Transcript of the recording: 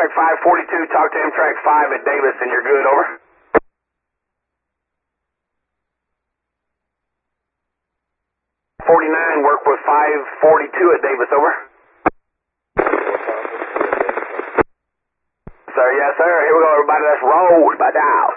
Amtrak 542, talk to Amtrak 5 at Davis and you're good, over. 49, work with 542 at Davis, over. Sir, yes sir, here we go everybody, let's roll, by now.